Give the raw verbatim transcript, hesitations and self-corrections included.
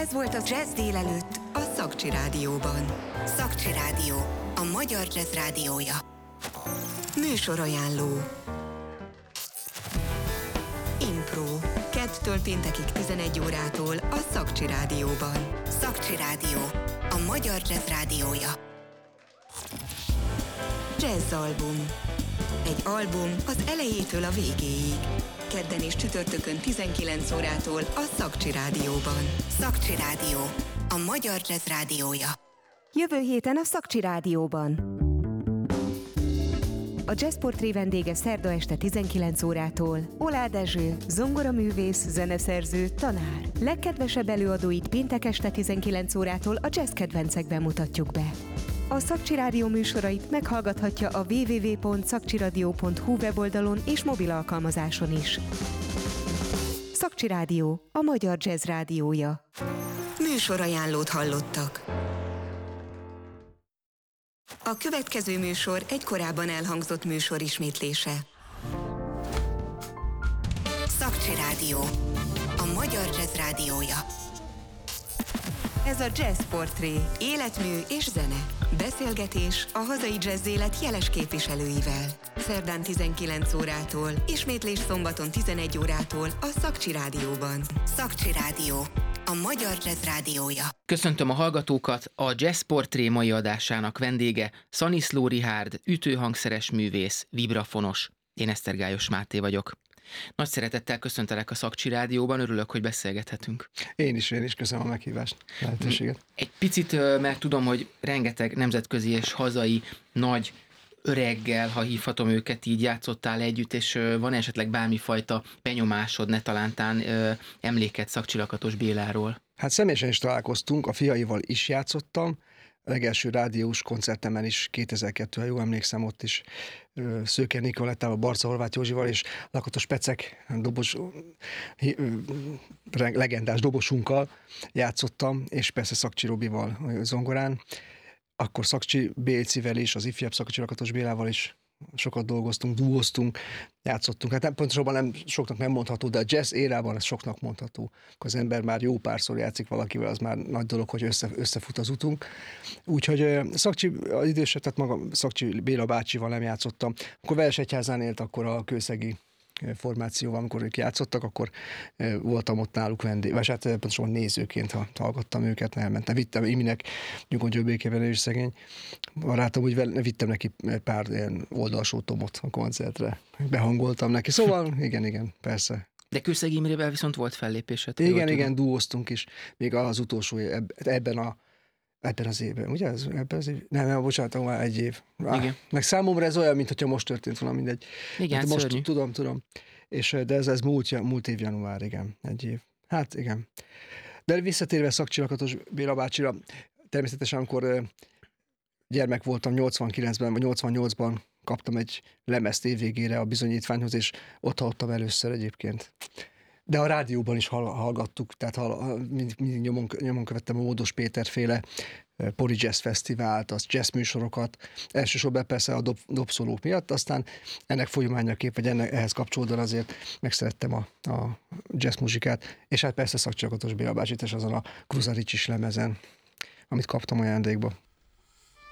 Ez volt a Jazz délelőtt a Szakcsi Rádióban. Szakcsi Rádió, a magyar jazz rádiója. Műsorajánló. Impro. Kettől péntekig tizenegy órától a Szakcsi Rádióban. Szakcsi Rádió, a magyar jazz rádiója. Jazz album. Egy album az elejétől a végéig. Kedden és csütörtökön tizenkilenc órától a Szakcsi Rádióban. Szakcsi Rádió, a magyar jazz rádiója. Jövő héten a Szakcsi Rádióban. A Jazz Portré vendége szerda este tizenkilenc órától Oláh Dezső, zongoraművész, zeneszerző, tanár. Legkedvesebb előadóit péntek este tizenkilenc órától a jazz kedvencekben mutatjuk be. A Szakcsi Rádió műsorait meghallgathatja a double-u double-u double-u pont szakcsiradio pont hu weboldalon és mobil alkalmazáson is. Szakcsi Rádió, a magyar jazz rádiója. Műsorajánlót hallottak. A következő műsor egy korábban elhangzott műsor ismétlése. Szakcsi Rádió, a magyar jazz rádiója. Ez a Jazz Portré, életmű és zene. Beszélgetés a hazai jazz élet jeles képviselőivel. Szerdán tizenkilenc órától, ismétlés szombaton tizenegy órától a Szakcsi Rádióban. Szakcsi Rádió, a magyar jazz rádiója. Köszöntöm a hallgatókat, a Jazz Portré mai adásának vendége Szaniszló Richárd, ütőhangszeres művész, vibrafonos. Én Esztergályos Máté vagyok. Nagy szeretettel köszöntelek a Szakcsi Rádióban, örülök, hogy beszélgethetünk. Én is, én is köszönöm a meghívást, lehetőséget. Egy picit, mert tudom, hogy rengeteg nemzetközi és hazai nagy öreggel, ha hívhatom őket, így játszottál együtt, és van esetleg bármifajta benyomásod, ne talántán emléket Szakcsi Lakatos Béláról? Hát személyesen is találkoztunk, a fiaival is játszottam, a legelső rádiós koncertemen is kétezer-kettő, ha jól emlékszem, ott is Szőke Nikolettával, Barca Horváth Józsival és Lakatos Pecek dobos, legendás dobosunkkal játszottam, és persze Szakcsi Robival zongorán. Akkor Szakcsi Bélcivel is, az ifjabb Szakcsi Lakatos Bélával is sokat dolgoztunk, duóztunk, játszottunk. Hát nem, pontosabban nem soknak nem mondható, de a jazz érában ez soknak mondható. Akkor az ember már jó párszor játszik valakivel, az már nagy dolog, hogy össze, összefut az utunk. Úgyhogy Szakcsi, az idősebb, tehát maga Szakcsi Béla bácsival nem játszottam. Akkor Veresegyházán élt akkor a kőszegi formációval, amikor ők játszottak, akkor voltam ott náluk vendég, vagy hát pontosan nézőként, ha hallgattam őket, elmentem. Vittem Iminek, nyugodjon békében, ő is szegény barátom, úgy vittem neki pár ilyen oldalsó tomot a koncertre. Behangoltam neki, szóval igen, igen, persze. De Kőszegi Imrével viszont volt fellépésed? Igen, igen, duóztunk is, még az utolsó ebben a Ebben az évben, ugye? Ez, ebben az év... Nem, nem, bocsánat, már egy év. Igen. Meg számomra ez olyan, mintha most történt volna, mindegy. Igen, most szörnyű. Tudom, tudom. És, de ez, ez múlt, múlt év január, igen, egy év. Hát igen. De visszatérve Szakcsi Lakatos Béla bácsira, természetesen amikor gyermek voltam, nyolcvankilencben vagy nyolcvannyolcban kaptam egy lemezt évvégére a bizonyítványhoz, és ott hallottam először egyébként. De a rádióban is hallgattuk, tehát mindig, mindig nyomon, nyomon követtem a Módos Péter féle Pori Jazz Fesztivált, az jazz műsorokat, elsősorban persze a dob, dobszólók miatt, aztán ennek folyamányaképp, vagy ennek, ehhez kapcsolódóan azért megszerettem a, a jazz muzsikát, és hát persze Szakcsi Lakatos Béla bácsit, és azon a Kruzaricsis lemezen, amit kaptam ajándékba.